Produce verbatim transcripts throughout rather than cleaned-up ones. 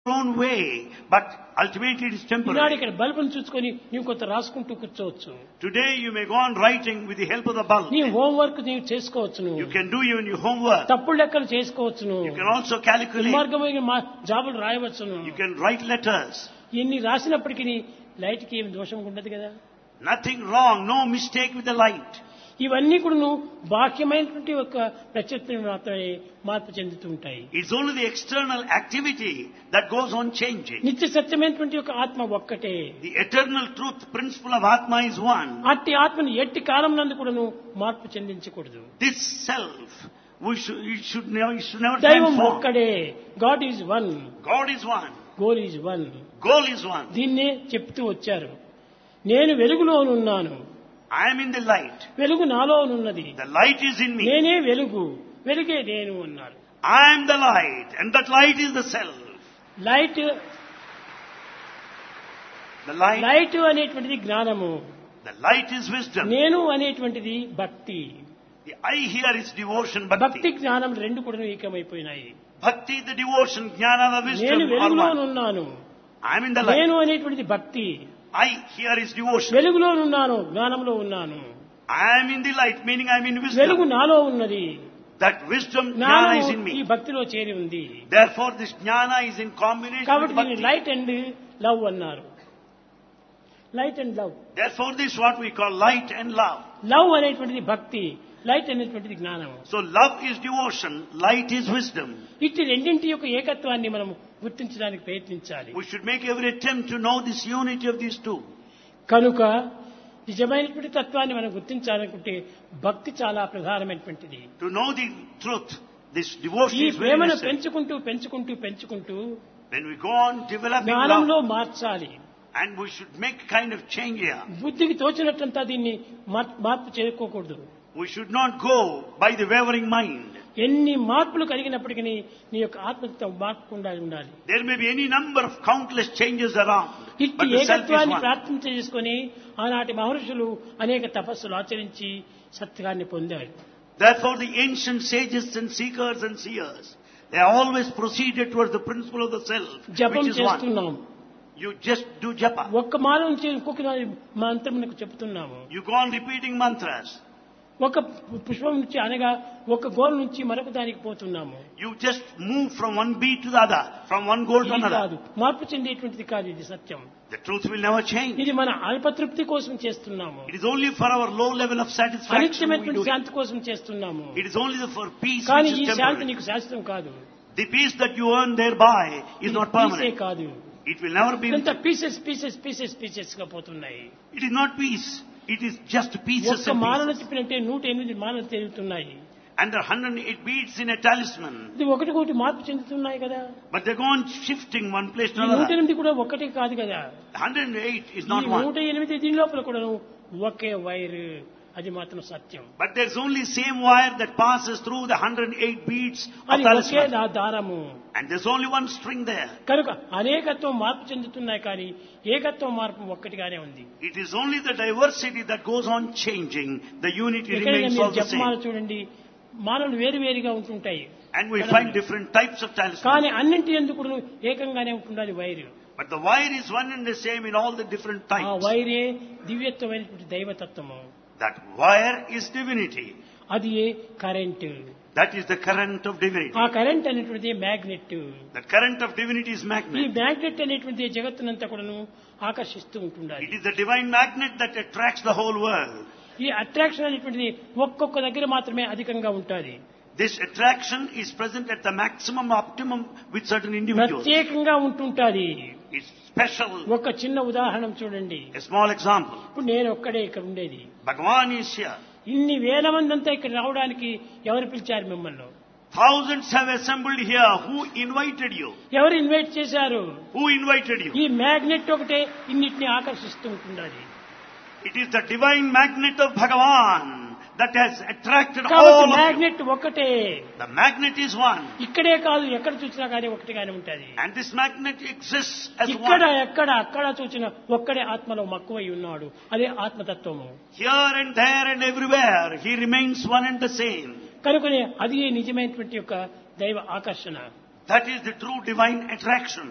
own way, but ultimately it is Eenadu temporary. ఇక్కడ బల్బును చూసుకొని నీవు కొంత రాసుకుంటూ కూర్చోవచ్చు. Today you may go on writing with the help of the bulb. నీ హోంవర్క్ నీవు చేసుకోవచ్చును. You can do even your homework. తప్పుడు లెక్కలు చేసుకోవచ్చును. You can also calculate. దుర్మార్గమైన మా- జాబులు రాయవచ్చును. You can write letters. ఎన్ని రాసినప్పటికీ లైట్కి ఏమి దోషం ఉండదు కదా. Nothing wrong, no mistake with the light. ఇవన్నీ కూడా బాహ్యమైనటువంటి ఒక ప్రత్యర్థులు మాత్రమే మార్పు చెందుతూ ఉంటాయి. It's only the external activity that goes on changing. నిత్య సత్యమైనటువంటి ఒక ఆత్మ ఒక్కటే. The eternal truth principle of Atma is one. అట్టి ఆత్మను ఎట్టి కాలం నందు కూడాను మార్పు చెందించకూడదు. This self, we should, it should never, it should never దైవం transform. ఒక్కడే. God is one. God is one. Goal is one. Goal is one. దీన్నే చెప్తూ వచ్చారు. నేను వెలుగులోనున్నాను. I am in the light. వెలుగు నాలోనున్నది. The light is in me. నేనే వెలుగు, వెలుగే నేను అన్నారు. I am the light, and that light is the self. Light The light, light అనేటువంటిది జ్ఞానము. the light is wisdom. నేను అనేటువంటిది భక్తి. The I here is devotion, భక్తి bhakti. జ్ఞానం రెండు కూడా ఏకమైపోయినాయి. Bhakti, the devotion, jnana, the నేను wisdom are one. వెలుగులోనున్నాను. I am in the light. నేను అనేటువంటిది భక్తి. I here is devotion. వెలుగులోనున్నాను, జ్ఞానంలో ఉన్నాను. I am in the light, meaning I am in వెలుగు wisdom. నాలో ఉన్నది. That wisdom, jnana జ్ఞానం is in ఈ me. భక్తిలో చేరి ఉంది. Therefore, this jnana is in combination కాబట్టి with దీన్ని bhakti. లైట్ అండ్ లవ్ అన్నారు. Light and love. Therefore, this is what we call light and love. Love అనేటువంటిది భక్తి, లైట్ అనేటువంటిది జ్ఞానం. So, love is devotion, light is wisdom. ఇట్టి రెండింటి యొక్క ఏకత్వాన్ని మనం గుర్తించడానికి ప్రయత్నించాలి. We should make every attempt to know this unity of these two. కనుక నిజమైనటువంటి తత్వాన్ని మనం గుర్తించాలనుకుంటే భక్తి చాలా ప్రధానమైనటువంటిది. To know the truth, this devotion ఈ is very ప్రేమను necessary. పెంచుకుంటూ పెంచుకుంటూ పెంచుకుంటూ When we go on developing జ్ఞానంలో love, మార్చాలి. and we should make kind of change here. బుద్ధికి తోచినట్టంతా దీన్ని మార్- మార్పు చేసుకోకూడదు. We should not go by the wavering mind. ఎన్ని మార్పులు కలిగినప్పటికీ నీ యొక్క ఆత్మతత్వం మార్పకుండా ఉండాలి. There may be any number of countless changes around, ఇట్టి but the self is ఏకత్వాన్ని one. ప్రార్థన చేసుకొని ఆనాటి మహర్షులు అనేక తపస్సులు ఆచరించి సత్యాన్ని పొందారు. Therefore, the ancient sages and seekers and seers, they always proceeded towards the principle of the self, జపం which is one. చేస్తున్నాం. You just do japa. ఒక్క మాల నుంచి ఇంకొక మంత్రమునకు చెప్తున్నాము. You go on repeating mantras. ఒక పుష్పం నుంచి అనగా ఒక గోల్ నుంచి మరొక దానికి పోతున్నాము. You just move from one beat to the other, from one goal to ఇది another. కాదు, మార్పు చెందేటువంటిది కాదు ఇది సత్యం. The truth will never change. ఇది మన అల్పతృప్తి కోసం చేస్తున్నాము. It is only for our low level of satisfaction we do అనిత్యమైనటువంటి it. శాంతి కోసం చేస్తున్నాము. It is only the- for peace కానీ which ఈ is శాంతి temporary. నీకు శాశ్వతం కాదు. The peace that you earn thereby is not పీసే permanent. కాదు. It will never be. ఇంత పీసెస్ పీసెస్ పీసెస్ పీసెస్ గా పోతున్నాయి. It is not peace. It is just pieces ఒక్క and మాలను pieces. తిప్పినంటే నూట ఎనిమిది మాలలు తిరుగుతున్నాయి. And there are one hundred eight beats in a talisman. ఇది ఒకటి ఒకటి మార్పు చెందుతున్నాయి కదా. But they go on shifting one place to ఈ నూట another. ఎనిమిది కూడా ఒకటి కాదు కదా. one hundred eight is ఈ not నూట one. ఎనిమిది దీని లోపల కూడా ఒకే వైర్, అది మాత్రం సత్యం. But there's only same wire that passes through the one hundred eight beats of అది ఒకే talisman. The- దారము. And there's only one string there. కనుక అనేకత్వం మార్పు చెందుతున్నాయి కానీ ఏకత్వం మార్పు ఒక్కటిగానే ఉంది. It is only the diversity that goes on changing. The unity ఎక్కడైనా remains మీరు all the జపమాల same. చూడండి, మాలలు వేరు వేరుగా ఉంటుంటాయి. And we find different types of talisman. కానీ అన్నింటి ఎందుకు ఏకంగానే ఉంటుండాలి wire. But the wire is one and the same in all the different ఆ types. వైరే దివ్యత్వమైనటువంటి దైవతత్వము. That wire is divinity. అది current. That is the current of ఆ divinity. Current అనేటువంటిది magnet. The current of divinity is ఈ magnet. Magnet అనేటువంటి జగత్తునంతా కూడాను ఆకర్షిస్తూ ఉంటుండాలి. It is the divine magnet that attracts the whole world. ఈ attraction అనేటువంటిది ఒక్కొక్క దగ్గర మాత్రమే అధికంగా ఉంటుంది. This attraction is present at the maximum optimum with certain individuals. ప్రత్యేకంగా ఉంటుంటాది. It's special. ఒక చిన్న ఉదాహరణ చూడండి. A small example. ఇప్పుడు నేను ఒక్కడే ఇక్కడ ఉండేది. Bhagavan is here. ఇన్ని వేల మంది అంతా ఇక్కడ రావడానికి ఎవరు పిలిచారు మిమ్మల్ని? Thousands have assembled here. Who invited you? ఎవరు ఇన్వైట్ చేశారు? Who invited you? ఈ మ్యాగ్నెట్ ఒకటే ఇన్నిటిని ఆకర్షిస్తూ ఉంటున్నది. It is the divine magnet of Bhagavan that has attracted కాబట్టి all of you. మ్యాగ్నెట్ ఒకటే. The magnet is one. ఇక్కడే కాదు, ఎక్కడ చూసినా కానీ ఒకటిగానే ఉంటది. And this magnet exists as ఇక్కడ one. ఎక్కడ అక్కడ చూసిన ఒక్కడే ఆత్మలో మక్కువై ఉన్నాడు. అదే ఆత్మతత్వము. Here and there and everywhere, he remains one and the same. కనుకనే అది నిజమైనటువంటి యొక్క దైవ ఆకర్షణ. That is the true divine attraction.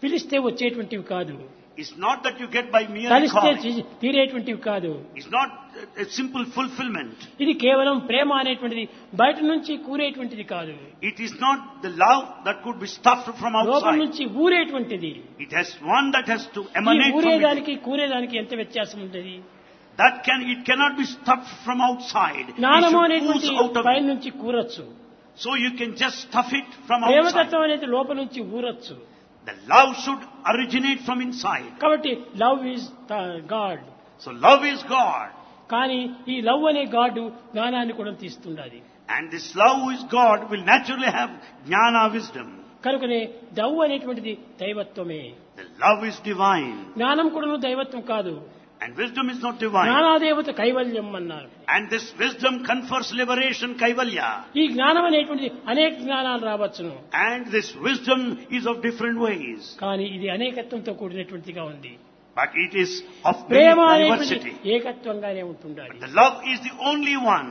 పిలిస్తే వచ్చేటువంటివి కాదు, It's not that you get by mere కలిస్తే calling. చి- తీరేటువంటివి కాదు. It's not a simple fulfillment. ఇది కేవలం ప్రేమ అనేటువంటిది బయట నుంచి కూరేటువంటిది కాదు, It is not the love that could be stuffed from లోపల outside. నుంచి ఊరేటువంటిది. It has one that has to ఈ emanate from within. ఊరేదానికి కూరేదానికి ఎంత వ్యత్యాసం ఉంటుంది? That can, it cannot be stuffed from outside. It జ్ఞానము should అనేటువంటి ooze out of pi it. నుంచి కూరొచ్చు, So you can just stuff it from outside. ప్రేమతత్వం అనేది లోపల నుంచి ఊరొచ్చు. The love should originate from inside. కాబట్టి love is God. So love is God. కానీ ఈ love అనే గాడ్ జ్ఞానాన్ని కూడా తీస్తుండాలి. And this love who is God will naturally have jnana wisdom. కనుకనే లవ్ అనేటువంటిది దైవత్వమే. The love is divine. జ్ఞానం కూడా దైవత్వం కాదు. And wisdom is not divine. జ్ఞానాదేవత కైవల్యం అన్నారు. And this wisdom confers liberation, kaivalya. ఈ జ్ఞానం అనేటువంటిది అనేక జ్ఞానాలు రావచ్చును, And this wisdom is of different ways. కానీ ఇది అనేకత్వంతో కూడినటువంటిదిగా ఉంది. But it is of Prema many అనేటువంటి diversity. ఏకత్వంగానే ఉంటుండాలి. The love is the only one.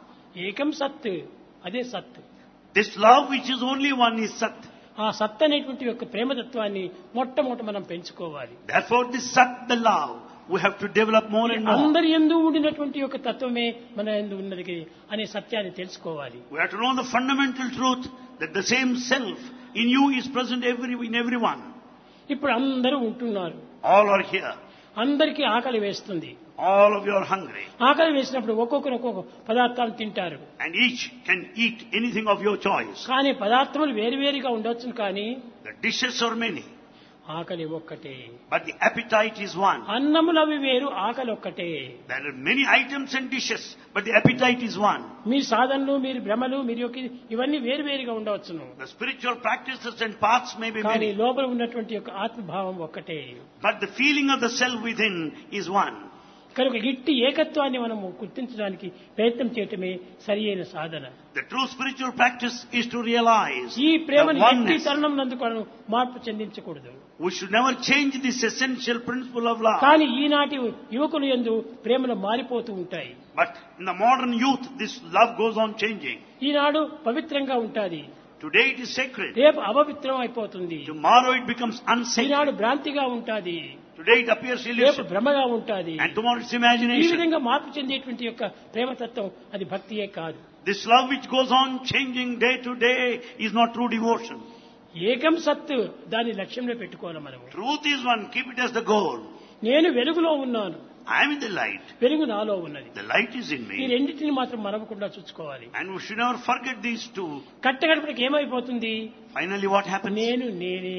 ఏకం సత్, అదే సత్. This love which is only one is Sat. ఆ సత్ అనేటువంటి యొక్క ప్రేమతత్వాన్ని మొట్టమొదట మనం పెంచుకోవాలి. Therefore this Sat, the love, we have to develop more and more. అందరి యందు ఉండినటువంటి యొక్క తత్వమే మన యందు ఉన్నది అనే సత్యాన్ని తెలుసుకోవాలి. We have to know the fundamental truth that the same self in you is present every, in everyone. ఇప్పుడు అందరూ ఉంటున్నారు, All are here. అందరికీ ఆకలి వేస్తుంది. All of you are hungry. ఆకలి వేసినప్పుడు ఒక్కొక్కరు ఒక్కొక్క పదార్థాలు తింటారు. And each can eat anything of your choice. కానీ పదార్థములు వేరువేరుగా ఉండొచ్చు, కానీ The dishes are many, ఆకలి ఒక్కటే. but the appetite is one. అన్నములు అవి వేరు, ఆకలి ఒక్కటే. There are many items and dishes, but the appetite is one. మీ సాధనలు, మీరు భ్రమలు, మీరు యొక్క ఇవన్నీ వేరువేరుగా ఉండవచ్చును, The spiritual practices and paths may be కానీ many, లోపల ఉన్నటువంటి యొక్క ఆత్మభావం ఒక్కటే. but the feeling of the self within is one. కనుక ఇట్టి ఏకత్వాన్ని మనము గుర్తించడానికి ప్రయత్నం చేయటమే సరి అయిన సాధన. The true spiritual practice is to realize ఈ the ప్రేమను ఎట్టి oneness. తరుణం నందు కూడా మార్పు చెందించకూడదు. We should never change this essential principle of love. కానీ ఈనాటి యువకులు యందు ప్రేమలు మారిపోతూ ఉంటాయి. But in the modern youth, this love goes on changing. ఈనాడు పవిత్రంగా ఉంటాది, Today it is sacred. రేపు అపవిత్రం అయిపోతుంది. Tomorrow it becomes Eenadu unsacred. భ్రాంతిగా ఉంటాది, Today it appears రేపు illusion. భ్రమగా ఉంటాది. And tomorrow it's ఈ imagination. విధంగా మార్పు చెందేటువంటి యొక్క ప్రేమతత్వం అది భక్తియే కాదు. This love which goes on changing day to day is not true devotion. ఏకం సత్, దాని లక్ష్యంలో పెట్టుకోవాలి మనము. Truth is one, keep it as the goal. నేను వెలుగులో ఉన్నాను, I am in the light. వెలుగు నాలో ఉన్నది. The light is in ఈ me. రెండింటిని మాత్రం మరవకుండా చూసుకోవాలి. And we should never forget these two. కట్టగడపటికి ఏమైపోతుంది? Finally what happens? నేను నేనే.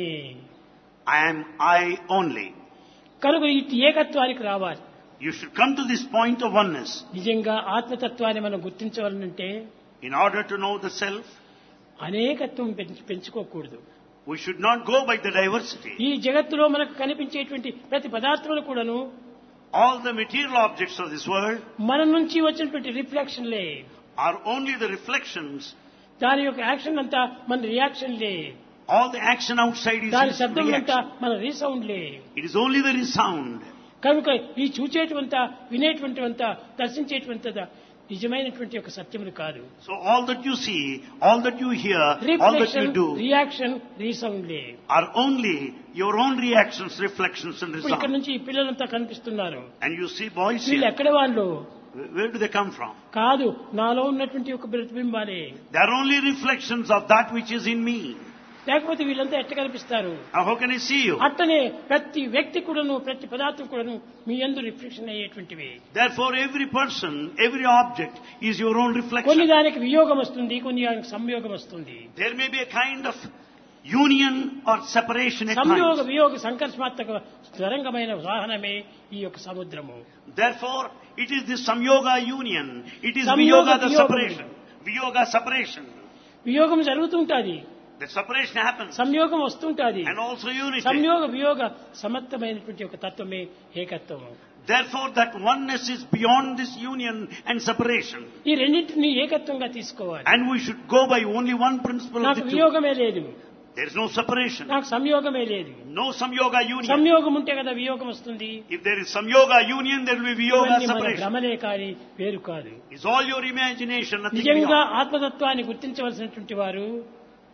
I am I only. కనుక ఇటు ఏకత్వానికి రావాలి. You should come to this point of oneness. నిజంగా ఆత్మతత్వాన్ని మనం గుర్తించవాలంటే In order to know the self, అనేకత్వం పెంచు- పెంచుకోకూడదు. we should not go by the diversity. ఈ జగత్తులో మనకు కనిపించేటువంటి ప్రతి పదార్థములు కూడాను All the material objects of this world మన నుంచి వచ్చినటువంటి రిఫ్లెక్షన్లే. are only the reflections. దాని యొక్క యాక్షన్ అంతా మన రియాక్షన్లే, All the action outside is దాని its శబ్దం అంతా reaction. మన రీసౌండ్లే. It is only the resound. కనుక ఈ చూచేటువంతా, వినేటువంటివంతా, దర్శించేటువంటిదా నిజమైనటువంటి ఒక సత్యములు కాదు. So all that you see, all that you hear, all that you reflection, do reaction, రీసౌండ్లే. are only your own reactions, reflections and ఇప్పుడు ఇక్కడ resound. నుంచి ఈ పిల్లలంతా కనిపిస్తున్నారు. And you see boys వీళ్ళు here. ఎక్కడ వాళ్ళు Where do they come from? కాదు, నాలో ఉన్నటువంటి ఒక ప్రతిబింబాలే. They are only reflections of that which is in me. లేకపోతే వీళ్ళంతా ఎట్ట కనిపిస్తారు? Now how can I see you? అట్టనే ప్రతి వ్యక్తి కూడాను, ప్రతి పదార్థం కూడాను మీ యందు reflection అయ్యేటువంటివి. Therefore every person, every object is your own కొన్ని reflection. దానికి వియోగం వస్తుంది, కొన్ని దానికి సంయోగం వస్తుంది. There may be a kind of union or separation at సంయోగ times. వియోగ సంకర్షమాత్మక తరంగమైన వాహనమే ఈ యొక్క సముద్రము. Therefore it is the samyoga union. It is Samyoga viyoga the viyogam. separation. Viyoga separation. వియోగం జరుగుతుంటాది, The separation happens. సంయోగం వస్తుంటాది. And also unity. సంయోగ వియోగ సమర్థమైనటువంటి ఒక తత్వమే ఏకత్వము. Therefore that oneness is beyond this union and separation. ఈ రెండింటిని ఏకత్వంగా తీసుకోవాలి. And we should go by only one principle of నాకు the two. వియోగమే లేదు, There is no separation. నాకు సంయోగమే లేదు. No samyoga union. సంయోగం ఉంటే కదా వియోగం వస్తుంది. If there is samyoga union, there will be viyoga ఇవన్నీ మన separation. భ్రమలే కానీ వేరు కాదు. It's all your imagination, nothing నిజంగా beyond. ఆత్మతత్వాన్ని గుర్తించవలసినటువంటి వారు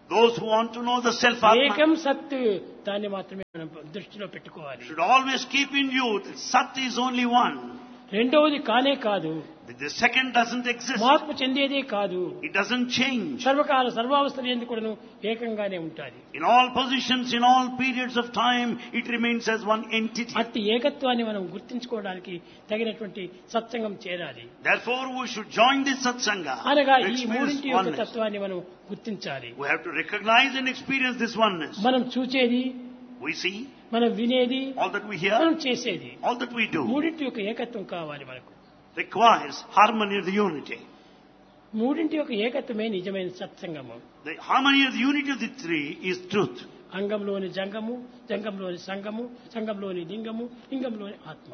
Those who want to know the self ఏకం Atma సత్ దాన్ని మాత్రమే మనం దృష్టిలో పెట్టుకోవాలి. should always keep in view that Sat is only one. రెండవది కానే కాదు, The second doesn't exist. మార్పు చెందేదే కాదు. It doesn't change. సర్వకాల సర్వావస్థలు ఎందుకు కూడాను ఏకంగానే ఉంటాయి. In all positions, in all periods of time, it remains as one entity. అట్టి ఏకత్వాన్ని మనం గుర్తించుకోవడానికి తగినటువంటి సత్సంగం చేరాలి. Therefore, we should join this satsanga అనగా to ఈ experience మూడింటి యొక్క oneness. తత్వాన్ని మనం గుర్తించాలి. We have to recognize and experience this oneness. మనం చూచేది, We see మనం వినేది, all that we hear, మనం చేసేది, all that we do మూడింటి యొక్క ఏకత్వం కావాలి మనకు. requires harmony of the unity. మూడింటి యొక్క ఏకత్వమే నిజమైన సత్సంగము. The harmony of the unity of the three is truth. అంగంలోని జంగము, జంగంలోని సంగము, సంగంలోని లింగము, లింగంలోని ఆత్మ.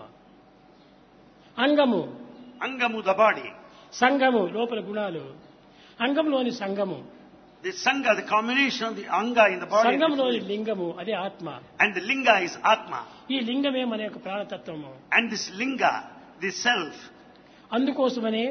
అంగము Angamu, the body. సంగము లోపల గుణాలు, అంగంలోని సంగము, The sangha, the combination of the anga in the body and the సంగంలోని soul. లింగము అదే ఆత్మ. And the linga is atma. ఈ లింగమే మన యొక్క ప్రాణతత్వము. And this linga, the self, అందుకోసమనే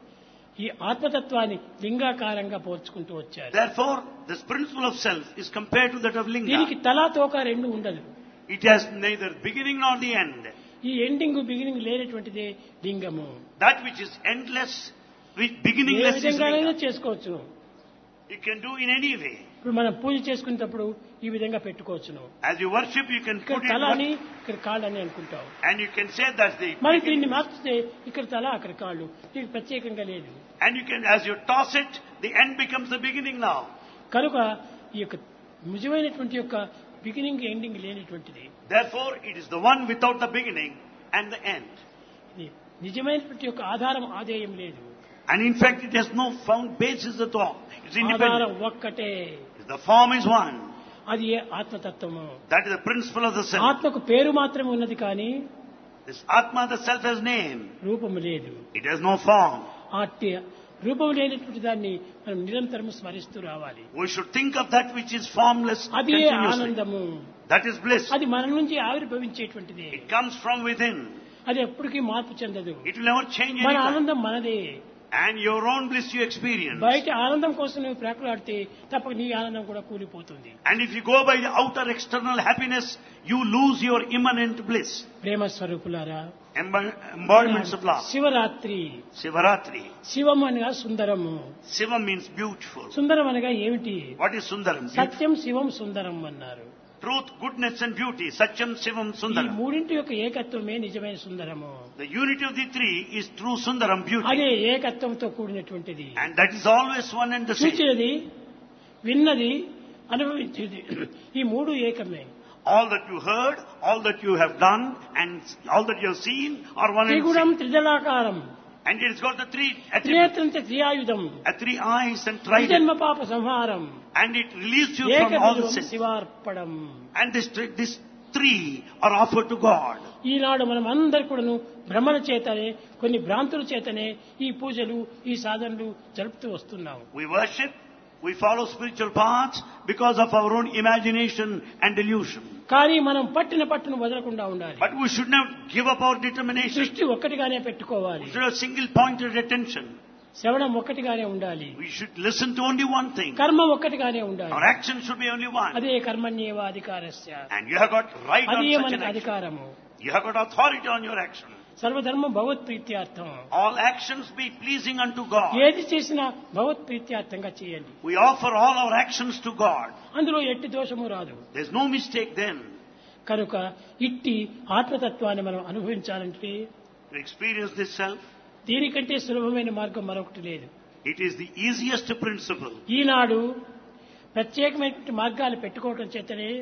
ఈ ఆత్మతత్వాన్ని లింగాకారంగా పోల్చుకుంటూ వచ్చారు. therefore, this principle of self is compared to that of దీనికి linga. తలా తోక రెండు ఉండదు. It has neither beginning nor the end. ఈ ఎండింగ్ బిగినింగ్ లేనటువంటిదే లింగము. That which is endless, with A beginningless is విధంగానైనా linga. చేసుకోవచ్చు. You can do in any way. ఇప్పుడు మనం పూజ చేసుకునేటప్పుడు ఈ విధంగా పెట్టుకోవచ్చును. As you worship, you can ఇక్కడ put it తల అని one, ఇక్కడ కాళ్ళు అని అనుకుంటావు. and you can say that's the మరి దీన్ని beginning. మార్చితే ఇక్కడ తల అక్కడ కాళ్ళు, ఇది ప్రత్యేకంగా లేదు. And you can, as you toss it, the end becomes the beginning now. కనుక ఈ యొక్క నిజమైనటువంటి యొక్క బిగినింగ్ ఎండింగ్ లేనటువంటిది. Therefore, it is the one without the beginning and the end. ఇది నిజమైనటువంటి యొక్క ఆధారం ఆదేయం లేదు. And in fact, it has no found basis at all. It's ఆధారం independent. ఒక్కటే, The form is one. అది ఏ ఆత్మతత్వము. That is the principle of the self. ఆత్మకు పేరు మాత్రమే ఉన్నది కానీ This Atma, the self, has name. రూపము లేదు. It has no form. అట్టి రూపం లేనటువంటి దాన్ని మనం నిరంతరం స్మరిస్తూ రావాలి. We should think of that which is formless అదే continuously. ఆనందము. That is bliss. అది మన నుంచి ఆవిర్భవించేటువంటిది. It comes from within. అది ఎప్పటికీ మార్పు చెందదు. It will never change మన anytime. ఆనందం మనదే. And your own bliss you experience. బయట ఆనందం కోసం నువ్వు ప్రాకులాడితే తప్ప నీ ఆనందం కూడా కూలిపోతుంది. And if you go by the outer external happiness, you lose your immanent bliss. ప్రేమ స్వరూపులారా, Emb- Embodiments of love. Shivaratri, Sivaratri. శివం అనగా సుందరము. Siva means beautiful. సుందరం అనగా ఏమిటి? What is Sundaram? Beautiful. సత్యం శివం సుందరం అన్నారు. Truth, goodness and beauty. Satyam, Sivam, ఈ Sundaram. మూడింటి యొక్క ఏకత్వమే నిజమైన సుందరము. The unity of the three is true Sundaram beauty. అదే ఏకత్వంతో కూడినటువంటిది. And that is always one and the same. చూచేది, విన్నది, అనుభవించేది, ఈ మూడు ఏకమే. All that you heard, all that you have done, and all that you have seen are one and the త్రిగుణం same. త్రిదళాకారం, And it has got the three attributes, త్రినేత్రంత త్రియాయుధం, uh, three eyes and trident. త్రిజన్మ పాప సంహారం, And it released you from all the ఏకబిందువం sins. శివార్పణం. And this, three- this three are offered to God. ఈనాడు మనం అందరి కూడాను భ్రమల చేతనే, కొన్ని భ్రాంతుల చేతనే ఈ పూజలు, ఈ సాధనలు జరుపుతూ వస్తున్నాము. We worship, we follow spiritual paths because of our own imagination and delusion. కానీ మనం పట్టిన పట్టును వదలకుండా ఉండాలి. But we should not give up our determination. దృష్టి ఒక్కటిగానే పెట్టుకోవాలి. We should have single pointed attention. శ్రవణం ఒక్కటిగానే ఉండాలి. We should listen to only one thing. కర్మ ఒక్కటిగానే ఉండాలి. Our action should be only one. అదే కర్మణ్యేవ అధికారస్య, And you have got right on అదే such an మనకు action. అధికారము. You have got authority on your action. సర్వధర్మం Bhagwat ప్రీత్యార్థం. All actions be pleasing unto God. ఏది చేసినా భగవత్ ప్రీత్యార్థంగా చేయండి. We offer all our actions to God. అందులో ఎట్టి దోషము రాదు. There's no mistake then. కనుక ఇట్టి ఆత్మతత్వాన్ని మనం అనుభవించాలంటే To experience this self, దీనికంటే సులభమైన మార్గం మరొకటి లేదు. it is the easiest principle. ఈనాడు ప్రత్యేకమైనటువంటి మార్గాలు పెట్టుకోవడం చేతనే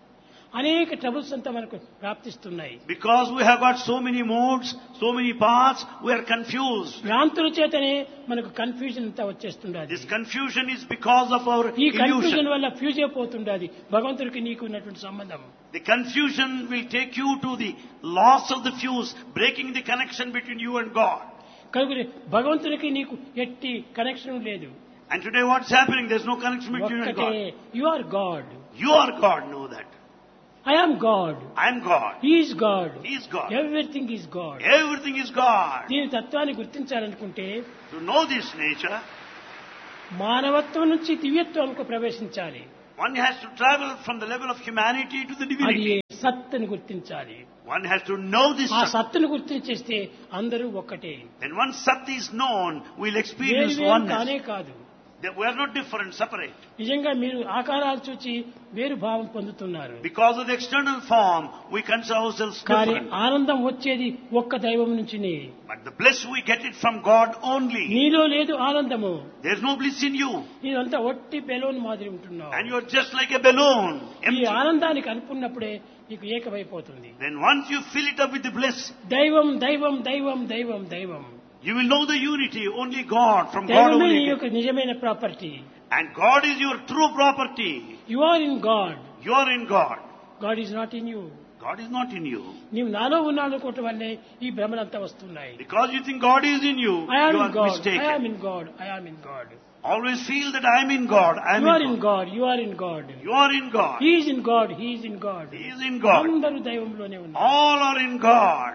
అనేక ట్రబుల్స్ అంతా మనకు ప్రాప్తిస్తున్నాయి. Because we have got so many modes, so many paths, we are confused. భ్రాంతుల చేతనే మనకు కన్ఫ్యూజన్ అంతా వచ్చేస్తుండది. This confusion is because of our ఈ కన్ఫ్యూజన్ illusion. వల్ల ఫ్యూజ్ అయిపోతుండది భగవంతుడికి నీకు ఉన్నటువంటి సంబంధం. The confusion will take you to the loss of the fuse, breaking the connection between you and God. కనుక భగవంతుడికి నీకు ఎట్టి కనెక్షన్ లేదు. And today what's happening? There's no connection between you and ఒక్కటే, God. You are God, You are God, know that. I am God, I am God. He is God, He is God. Everything is God. Everything is God. దీని తత్వాన్ని గుర్తించాలనుకుంటే To know this nature, మానవత్వం నుంచి దివ్యత్వంకు ప్రవేశించాలి. One has to travel from the level of humanity to the అది divinity. సత్తును గుర్తించాలి. One has to know this ఆ Sat. సత్తును గుర్తించేస్తే అందరూ ఒక్కటే. When one Sat is known, we'll వేరు experience వేరు oneness. కానే కాదు. That we are not different, separate. నిజంగా మీరు ఆకారాలు చూచి వేరు భావం పొందుతున్నారు. Because of the external form, we consider ourselves కానీ different. ఆనందం వచ్చేది ఒక్క దైవం నుంచినే. But the bliss we get it from God only. నీలో లేదు ఆనందము. There is no bliss in you. నీదంతా ఒట్టి బెలూన్ మాదిరి ఉంటున్నావు. And you are just like a balloon, ఈ empty. ఆనందానికి అనుకున్నప్పుడే నీకు ఏకమైపోతుంది. Then once you fill it up with the bliss, దైవం దైవం దైవం దైవం దైవం. you will know the unity, only God, from God దైవమే నీ only. యొక్క నిజమైన property. And God is your true property. You are in God. You are in God. God is not in you. God is not in you. నీవు నాలో ఉన్నాను అనుకోవటం వల్లే ఈ భ్రమలంతా వస్తున్నాయి. Because you think God is in you, I am you in are God. I am mistaken. in God. I am in God. Always feel that I am in God. I am You are in in God. God. You are in God. You are in God. He is in God. He is in God. He is in God. అందరూ దైవంలోనే ఉన్నారు. All are in God.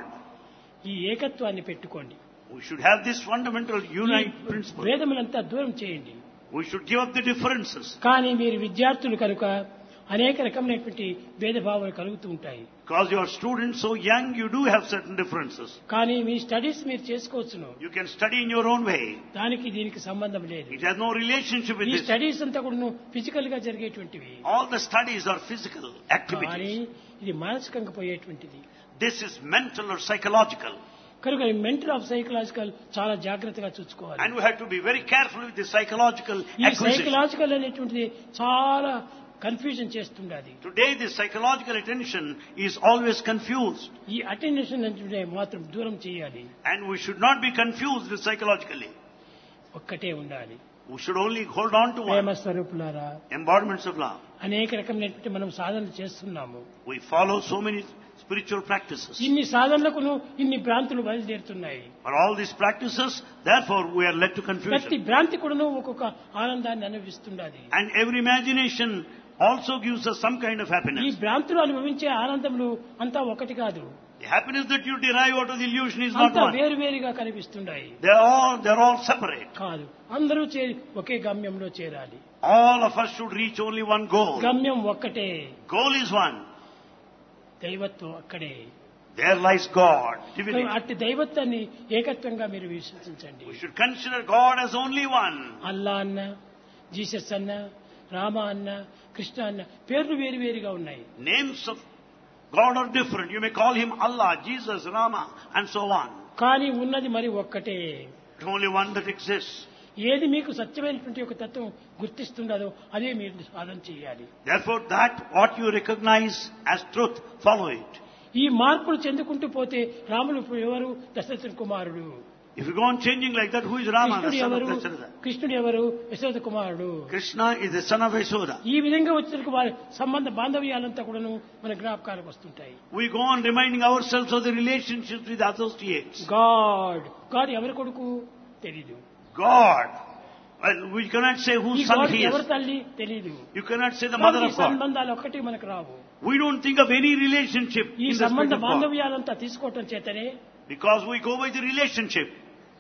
ఈ ఏకత్వాన్ని పెట్టుకోండి. We should have this fundamental ఈ unite principle. భేదములంతా దూరం చేయండి. We should give up the differences. కానీ మీరు విద్యార్థులు కనుక అనేక రకమైనటువంటి భేదభావాలు కలుగుతూ ఉంటాయి. Because you are students so young, you do have certain differences. కానీ మీ స్టడీస్ మీరు చేసుకోవచ్చును. You can study in your own way. దానికి దీనికి సంబంధం లేదు. It has no relationship with ఈ this. స్టడీస్ అంతా కూడా ఫిజికల్ గా జరిగేటువంటివి. All the studies are physical కానీ activities. ఇది మానసికంగా పోయేటువంటిది. This is mental or psychological. కనుక మెంటల్ ఆఫ్ సైకలాజికల్ చాలా జాగ్రత్తగా చూసుకోవాలి. And we have to be very careful with the psychological ఈ acquisition. సైకలాజికల్ అనేటువంటిది చాలా confusion చేస్తుండది. Today the psychological attention is always confused. ఈ అటెన్షన్ అంటే మాత్రం దూరం చేయాలి. And we should not be confused psychologically. ఒక్కటే ఉండాలి. We should only hold on to Prema one. స్వరూపులారా, Embodiments of love. అనేక రకమైనటువంటి మనం సాధనలు చేస్తున్నాము. We follow so many spiritual practices. ఇన్ని సాధనలకును ఇన్ని భ్రాంతులు బయలుదేరుతున్నాయి. For all these practices, therefore we are led to ప్రతి confusion. భ్రాంతి కూడాను ఒక్కొక్క ఆనందాన్ని అనుభవిస్తున్నది. And every imagination also gives us some kind of ఈ happiness. భ్రాంతులు అనుభవించే ఆనందములు అంతా ఒకటి కాదు. The happiness that you derive out of the illusion is not అంతా one. వేరు వేరుగా కనిపిస్తున్నాయి. They are all, they are all separate. కాదు, అందరూ చేరి ఒకే గమ్యంలో చేరాలి. All of us should reach only one goal. గమ్యం ఒక్కటే, Goal is one. దైవత్వం అక్కడే. There lies God, divinity. అట్టి దైవత్వాన్ని ఏకత్వంగా మీరు విశ్వసించండి. We should consider God as only one. అల్లా అన్న, జీసస్ అన్న, రామ అన్న, కృష్ణ అన్న పేర్లు వేరు వేరుగా ఉన్నాయి. Names of God are different. You may call him Allah, Jesus, Rama, and so on. కానీ ఉన్నది మరి ఒక్కటే. But only one that exists. ఏది మీకు సత్యమైనటువంటి ఒక తత్వం గుర్తిస్తుండదో అదే మీరు సాధన చేయాలి. Therefore, that what you recognize as truth, follow it. ఈ మార్పులు చెందుకుంటూ పోతే రాముడు ఎవరు? దశరథ కుమారుడు. If you go on changing like that, who is Rama, the కృష్ణుడు son of ఎవరు? Dasharatha? కృష్ణుడు ఎవరు? దశరథ కుమారుడు. Krishna is the son of Yashoda. ఈ విధంగా వచ్చిన వారి సంబంధ బాంధవ్యాలంతా కూడాను మన జ్ఞాపకాలకు వస్తుంటాయి. We go on reminding ourselves of the relationships with associates. God God ఎవరి కొడుకు తెలీదు. God. Well, we cannot say ఈ whose son గాడ్ he ఎవరి is. తల్లి తెలీదు. You cannot say the mother కాబట్టి of God. సంబంధాలు ఒక్కటి మనకు రావు. We don't think of any relationship ఈ in the సంబంధ spirit of God. బాంధవ్యాలంతా తీసుకోవటం చేతనే Because we go by the relationship.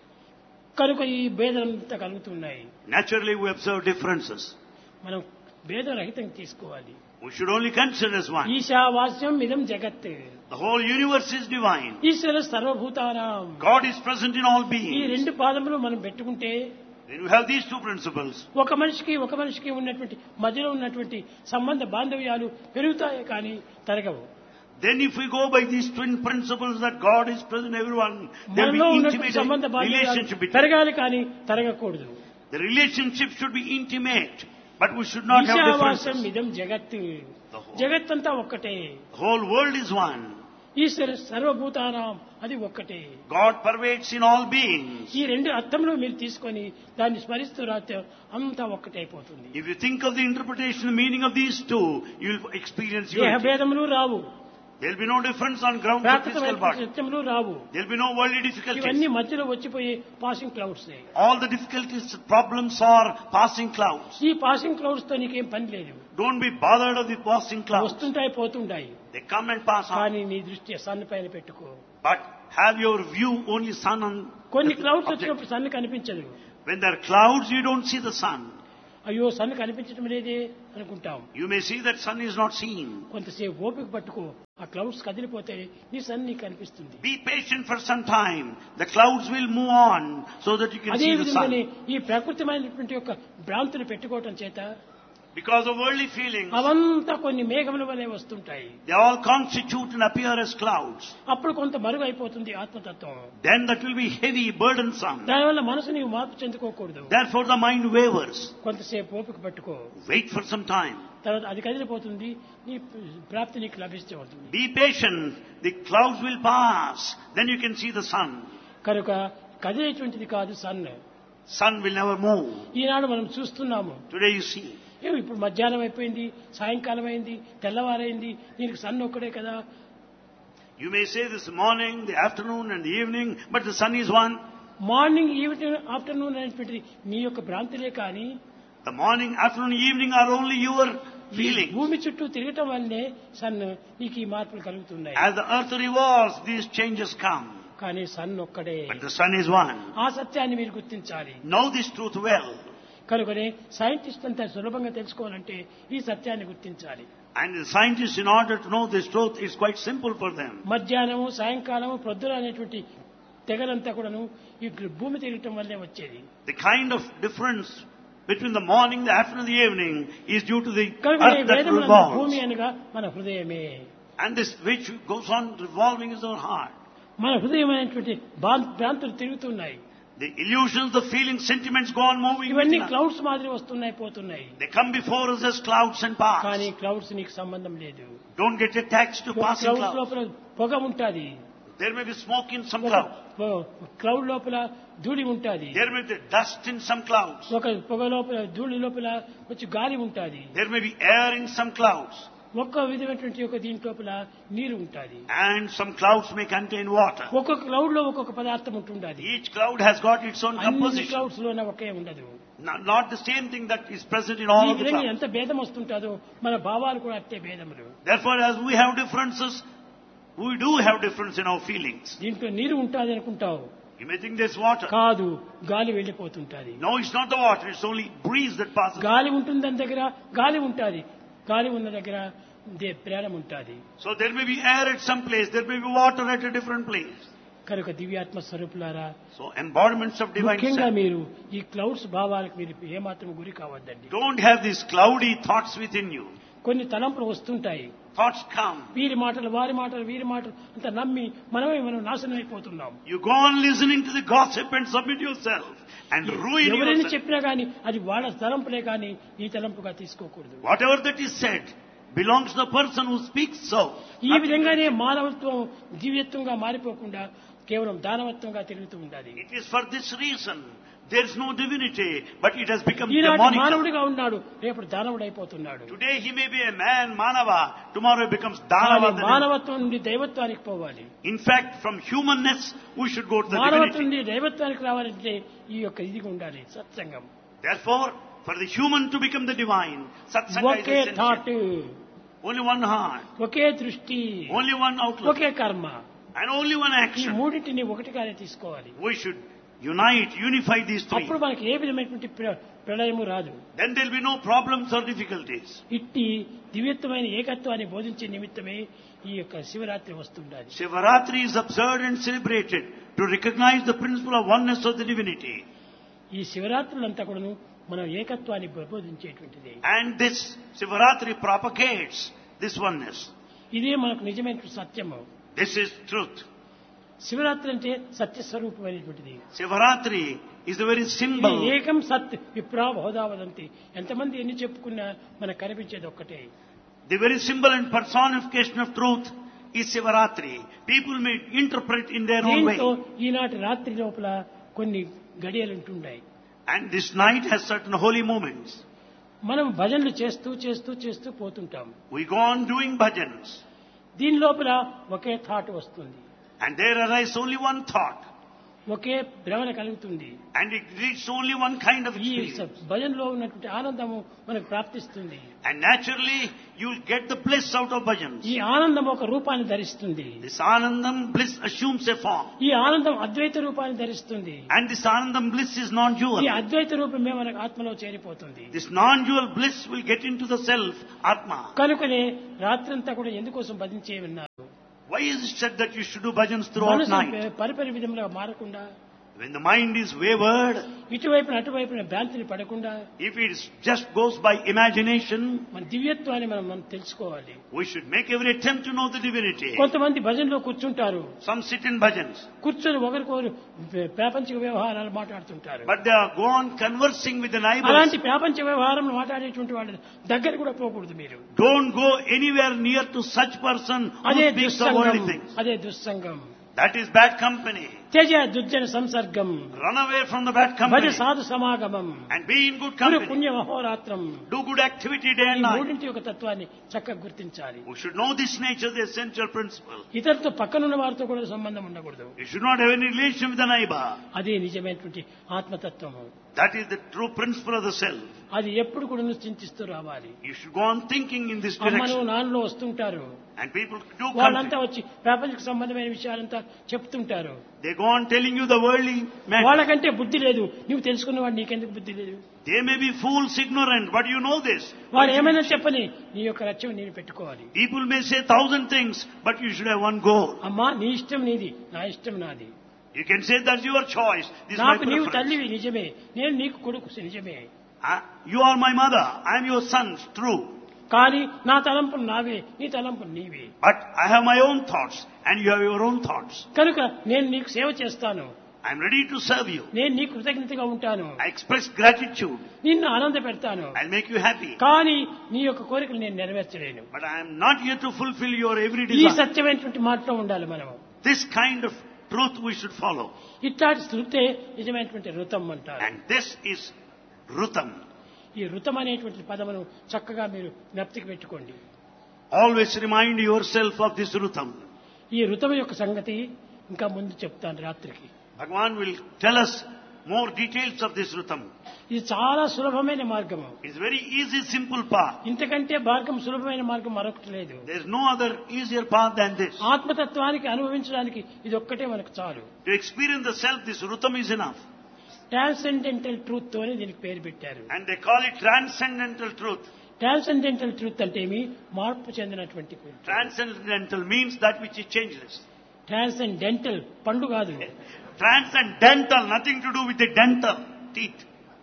కనుక ఈ భేదాలంతా కలుగుతున్నాయి. Naturally, we observe differences. మనం భేదరహితంగా తీసుకోవాలి. We should only consider as one. ఈశావాస్యం ఇదం జగత్. The whole universe is divine. ఈశ్వర సర్వభూతానాం. God is present in all ఈ beings. రెండు పాదములు మనం పెట్టుకుంటే When we have these two principles, ఒక మనిషికి ఒక మనిషికి ఉన్నటువంటి మధ్యలో ఉన్నటువంటి సంబంధ బాంధవ్యాలు పెరుగుతాయి కానీ తరగవు. then if we go by these twin principles that God is present in everyone, there will మనలో be ఉన్నటువంటి intimate సంబంధ బాంధవ్యాలు relationship between. పెరగాలి కానీ తరగకూడదు. The relationship should be intimate, but we should not have ఈశావాస్యం differences. ఇదం జగత్. The whole, జగత్తంతా ఒక్కటే. the whole world is one. ఈశ్వర సర్వభూతానాం అది ఒక్కటే. God pervades in all beings. ఈ రెండు అర్థంలో మీరు తీసుకొని దాన్ని స్మరిస్తూ రాస్తే అంతా ఒక్కటే అయిపోతుంది. If you think of the interpretation, the meaning of these two, you will experience దేహ unity. భేదములు రావు. There will be no difference on ground of physical ప్రాకృతమైన body. సత్యములు Rao. There will be no worldly difficulties. ఇవన్నీ మధ్యలో వచ్చిపోయే passing clouds. All the difficulties, problems are passing clouds. ఈ passing clouds తో నీకేం పని లేదు. Don't be bothered of the passing clouds. వస్తుంటాయి పోతుంటాయి. They come and pass on. కానీ నీ దృష్టి సన్ పైన పెట్టుకో. But have your view only sun on కొన్ని the క్లౌడ్స్ object. వచ్చినప్పుడు సన్ కనిపించదు. When there are clouds, you don't see the sun. అయ్యో సన్ కనిపించడం లేదే అనుకుంటాం. You may see that sun is not seen. కొంతసేపు ఓపిక పట్టుకో, ఆ క్లౌడ్స్ కదిలిపోతే నీ సన్ నీకు కనిపిస్తుంది. Be patient for some time. The clouds will move on so that you can అదే see the విధంగానే sun. ఈ ప్రకృతిమైనటువంటి యొక్క భ్రాంతులు పెట్టుకోవటం చేత Because of worldly feelings, అవంతా కొన్ని మేఘముల వలె వస్తుంటాయి. they all constitute and appear as clouds. అప్పుడు కొంత మరుగు అయిపోతుంది ఆత్మతత్వం. Then that will be heavy, burdensome. దానివల్ల మనసు నీవు మార్పు చెందుకోకూడదు. Therefore the mind wavers. కొంతసేపు ఓపిక పట్టుకో, Wait for some time. తర్వాత అది కదిలిపోతుంది, నీ ప్రాప్తి నీకు లభిస్తూ ఉంటుంది. Be patient. The clouds will pass. Then you can see the sun. కనుక కదిలేటువంటిది కాదు sun. Sun will never move. ఈనాడు మనం చూస్తున్నాము. Today you see. ఏమో ఇప్పుడు మధ్యాహ్నం అయిపోయింది, సాయంకాలం అయింది, తెల్లవారైంది, దీనికి సన్ ఒక్కడే కదా. You may say this morning, the afternoon and the evening, but the sun is one. Morning evening afternoon అనేటువంటిది నీ యొక్క భ్రాంతులే కానీ The morning, afternoon, evening are only your feelings. భూమి చుట్టూ తిరగటం వల్లనే సన్ నీకు ఈ మార్పులు కలుగుతున్నాయి. As the earth revolves, these changes come. కానీ సన్ ఒక్కడే. But the sun is one. ఆ సత్యాన్ని మీరు గుర్తించాలి. Know this truth well. కనుకనే సైంటిస్ట్ అంతా సులభంగా తెలుసుకోవాలంటే ఈ సత్యాన్ని గుర్తించాలి. And the scientists, in order to know this truth, it's quite simple for them. మధ్యాహ్నము సాయంకాలము ప్రొద్దున అనేటువంటి తెగలంతా కూడాను ఈ భూమి తిరగటం వల్లే వచ్చేది. The kind of difference between the morning, the afternoon, the evening is due to the కనుక earth that వేదములందు revolves. భూమి అనగా మన హృదయమే. And this which goes on revolving is our heart. మన హృదయం అనేటువంటి భ్రాం- భ్రాంతులు తిరుగుతున్నాయి. The illusions, the feelings, sentiments go on moving. ఇవన్నీ within us. క్లౌడ్స్ మాదిరి వస్తున్నాయి పోతున్నాయి. They come before us as clouds and pass. కానీ క్లౌడ్స్ నీకు సంబంధం లేదు. Don't get attached to passing clouds clouds. లోపల పొగ ఉంటుంది, There may be smoke in some clouds. Cloud లోపల ధూళి ఉంటుంది, There may be dust in some clouds. ఒక పొగ లోపల ధూళి లోపల వచ్చి గాలి ఉంటుంది, There may be air in some clouds. ఒక్క విధమైనటువంటి ఒక దీని లోపల నీరు ఉంటుంది. And some clouds may contain water. ఒక్కొక్క క్లౌడ్ లో ఒక్కొక్క పదార్థం ఉంటుండది. Each cloud has got its own అన్ని composition. క్లౌడ్స్ లోనే ఒకే ఉండదు. Not, not the same thing that is present in all ఈ of the విధంగా clouds. ఎంత భేదం వస్తుంటుందో మన భావాలు కూడా అట్టే భేదములు. Therefore, as we have differences, we do have difference in our feelings. దీంట్లో నీరు ఉంటుంది అనుకుంటావు, You may think there's water. కాదు, గాలి వెళ్ళిపోతుంటది. No, it's not the water. It's only breeze that passes. గాలి ఉంటుంది దాని దగ్గర, గాలి ఉంటుంది, గాలి ఉన్న దగ్గర దే ప్రాణం ఉంటుంది. So there may be air at some place. There may be water at a different place. కనుక దివ్యాత్మ స్వరూపులారా, So embodiments of divine ముఖ్యంగా self. మీరు ఈ క్లౌడ్స్ భావాలకు మీరు ఏమాత్రం గురి కావద్దండి. Don't have these cloudy thoughts within you. కొన్ని తలంపులు వస్తుంటాయి, Thoughts come. వీరి మాటలు వారి మాటలు వీరి మాటలు అంత నమ్మి మనమే మనం నాశనం అయిపోతున్నాం. You go on listening to the gossip and submit yourself and ruin ఎవరైనా yourself. చెప్పినా గానీ అది వాళ్ళ తలంపులే కానీ ఈ తలంపుగా తీసుకోకూడదు. Whatever that is said belongs to the person who speaks so. ఈ విధంగానే మానవత్వం దివ్యత్వంగా మారిపోకుండా కేవలం దానవత్వంగా తిరుగుతూ ఉండాలి. It is for this reason. There is no divinity, but it has become ఈనాటి demonic. మానవుడిగా ఉన్నాడు, రేపు దానవుడు అయిపోతున్నాడు. Today he may be a man, Manava. Tomorrow he becomes కానీ Danava. the మానవత్వం నుండి దైవత్వానికి పోవాలి. In fact, from humanness, we should go to the మానవత్వం divinity. నుండి దైవత్వానికి రావాలంటే ఈ యొక్క ఇదిగా ఉండాలి సత్సంగం. Therefore, for the human to become the divine, Satsanga is okay thought, essential. Only one heart, ఒకే దృష్టి, only one outlook, ఒకే కర్మ, and only one ఈ action. మూడింటిని ఒకటిగానే తీసుకోవాలి. We should unite, unify these three. అప్పుడు మనకి ఏ విధమైనటువంటి ప్ర- ప్రళయము రాదు. Then there will be no problems or difficulties. ఇట్టి దివ్యత్వమైన ఏకత్వాన్ని బోధించే నిమిత్తమే ఈ యొక్క Shivaratri వస్తుండాలి. Shivaratri is observed and celebrated to recognize the principle of oneness of the divinity. ఈ శివరాత్రులంతా కూడాను మనం ఏకత్వాన్ని ప్రబోధించేటువంటిది. And this Shivaratri propagates this oneness. ఇదే మనకు నిజమైన సత్యము. This is truth. శివరాత్రి అంటే సత్యస్వరూపమైనటువంటిది. Shivaratri is the very ఇది symbol. ఏకం సత్ విప్రా బహుధావదంతి. ఎంతమంది ఎన్ని చెప్పుకున్నా మనకు కనిపించేది ఒక్కటే. The very symbol and personification of truth is Shivaratri. People may interpret in their own way. దీంతో ఈనాటి రాత్రి లోపల కొన్ని గడియలు ఉంటున్నాయి. And this night has certain holy moments. మనం భజనలు చేస్తూ చేస్తూ చేస్తూ పోతుంటాం. We go on doing bhajans. దీని లోపల ఒకే థాట్ వస్తుంది. And there arises only one thought. ఒకే భ్రమణ కలుగుతుంది. And it leads to only one kind of ఈ experience. భజనలో ఉన్నటువంటి ఆనందము మనకు ప్రాప్తిస్తుంది. And naturally, you will get the bliss out of bhajans. ఈ ఆనందం ఒక రూపాన్ని ధరిస్తుంది. This Anandam bliss assumes a form. ఈ ఆనందం అద్వైత రూపాన్ని ధరిస్తుంది. And this Anandam bliss is non-dual. ఈ అద్వైత రూపమే మనకు ఆత్మలో చేరిపోతుంది. This non-dual bliss will get into the self, Atma. కనుకనే రాత్రంతా కూడా ఎందుకోసం భజించే ఉన్నారు? Why is it said that you should do bhajans throughout night? పరిపరి విధంగా మారకుండా, When the mind is wavered, ఇటువైపున అటువైపున భ్రాంతిని పడకుండా, if it just goes by imagination, మన దివ్యత్వాన్ని మనం మనం తెలుసుకోవాలి. we should make every attempt to know the divinity. కొంతమంది భజనలో కూర్చుంటారు. Some sit in bhajans, కూర్చొని ఒకరికొకరు ప్రాపంచిక వ్యవహారాలు మాట్లాడుతుంటారు. but they are go on conversing with the neighbors. అలాంటి ప్రాపంచిక వ్యవహారం మాట్లాడేటువంటి వాళ్ళ దగ్గర కూడా పోకూడదు మీరు. Don't go anywhere near to such person who అదే speaks of worldly దుస్సంగం, things. అదే దుస్సంగం. That is bad company. త్యజ దుర్జన సంసర్గం, Run away from the bad Bhaja company సాధు సమాగమం, and be in good Guru company. పుణ్య మహోరాత్రం. Do good activity day ఈ and night. మూడింటి యొక్క తత్వాన్ని చక్కగా గుర్తించాలి. We should know this nature, the essential principle. ఇతరులతో పక్కనున్న వారితో కూడా సంబంధం ఉండకూడదు. You should not have any relation with the neighbor. అదే నిజమైనటువంటి ఆత్మతత్వము. That is the true principle of the self. అది ఎప్పుడు కూడా చింతిస్తూ రావాలి. You should go on thinking in this అమ్మను direction. నాన్నలో వస్తుంటారు. And people do వాళ్ళంతా come. వచ్చి ప్రాపంచిక సంబంధమైన విషయాలంతా చెప్తుంటారు. They go on telling you the worldly matter. వాళ్ళకంటే బుద్ధి లేదు, నువ్వు తెలుసుకున్నవాడు నీకెందుకు బుద్ధి లేదు? They may be fools, ignorant, but you know this. వాడు ఏమైనా చెప్పని నీ యొక్క లక్ష్యం నేను పెట్టుకోవాలి. People may say thousand things, but you should have one goal. అమ్మా నీ ఇష్టం నీది, నా ఇష్టం నాది. You can say that's your choice. This is my నాకు నీవు preference. తల్లివి నిజమే, నేను నీకు కొడుకు నిజమే. Ah, you are my mother. I am your son. True. కానీ నా తలంపులు నావే, నీ తలంపులు నీవే. But I have my own thoughts, and you have your own thoughts. కనుక నేను నీకు సేవ చేస్తాను, I am ready to serve you. నేను నీకు కృతజ్ఞతగా ఉంటాను, I express gratitude. నిన్ను ఆనంద పెడతాను. I'll make you happy. కానీ నీ యొక్క కోరికలు నేను నెరవేర్చలేను. But I am not here to fulfill your every ఈ desire. సత్యమైనటువంటి మాటలో ఉండాలి మనం. This kind of truth we should follow. ఇట్లాంటి స్థుతే నిజమైనటువంటి ఋతం అంటారు. And this is Rutam. ఈ ఋతం అనేటువంటి పదమును చక్కగా మీరు జ్ఞప్తికి పెట్టుకోండి. Always remind yourself of this Rutam. ఈ ఋతం యొక్క సంగతి ఇంకా ముందు చెప్తాను రాత్రికి. Bhagavan will tell us more details of this Rutam. ఇది చాలా సులభమైన మార్గము. It's very easy, simple path. ఇంతకంటే మార్గం సులభమైన మార్గం మరొకటి లేదు. There's no other easier path than this. ఆత్మతత్వానికి అనుభవించడానికి ఇది ఒక్కటే మనకు చాలు. To experience the self, this Rutam is enough. Transcendental truth అని దీనికి పేరు పెట్టారు. And they call it transcendental truth. Transcendental truth అంటే ఏమి? మార్పు చెందినటువంటి. Transcendental means that which is changeless. Transcendental పండు కాదు. Transcendental, nothing to do with the dental teeth.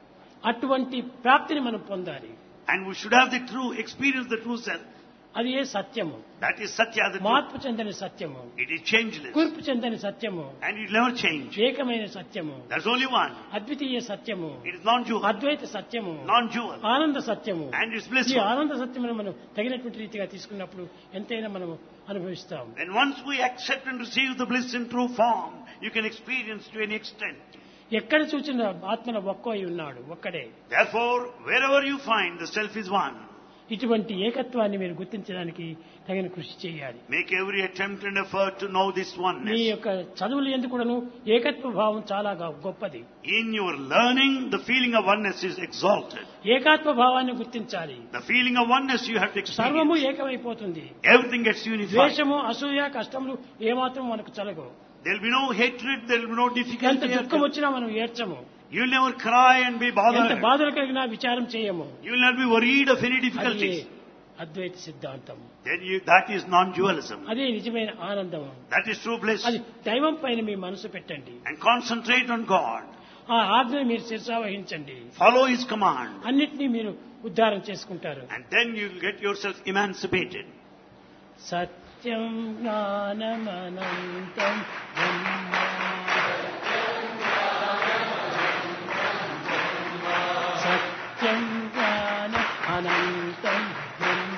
అటువంటి ప్రాప్తిని మనం పొందాలి. And we should have the true experience, the true self. అది ఏ సత్యము. That is Satya, the truth. మార్పు చెందని సత్యము, It is changeless. కూర్పు చెందని సత్యము, And it will never change. ఏకమైన సత్యము, There's only one. అద్వితీయ సత్యము, It is non-dual. అద్వైత సత్యము, Non-dual. ఆనంద సత్యము. And it's ఈ blissful. ఆనంద సత్యమును మనం తగినటువంటి రీతిగా తీసుకున్నప్పుడు ఎంతైనా మనం అనుభవిస్తాం. Then once we accept and receive the bliss in true form, you can experience to any extent. ఎక్కడ చూసిన ఆత్మన ఒక్కో అయి ఉన్నాడు, ఒక్కడే. Therefore, wherever you find, the self is one. ఇటువంటి ఏకత్వాన్ని మీరు గుర్తించడానికి తగిన కృషి చేయాలి. Make every attempt and effort to know this me oneness. యొక్క చదువులు ఎందుకు కూడాను ఏకత్వ భావం చాలా గొప్పది. In your learning, the feeling of oneness is exalted. ఏకాత్మ భావాన్ని గుర్తించాలి. The feeling of oneness you have to సర్వము experience. ఏకమైపోతుంది. Everything gets unified. ద్వేషము, అసూయ, కష్టములు ఏమాత్రం మనకు చలగవు. There will be no hatred, there will be no ఎంత difficulty. దుఃఖం వచ్చినా మనం ఏడ్చము. You will never cry and be ఎంత bothered. బాధలు కలిగినా విచారం చేయము. You will not be worried of any అది difficulties. అద్వైత సిద్ధాంతం. Then you, that is non-dualism. అదే నిజమైన ఆనందం. That is true bliss. అది దైవం పైన మీ మనసు పెట్టండి. And concentrate on God. ఆ ఆజ్ఞని మీరు శిరసావహించండి. Follow His command. అన్నిటినీ మీరు ఉద్ధారం చేసుకుంటారు. And then you will get yourself emancipated. Satyam జ్ఞానమనంతం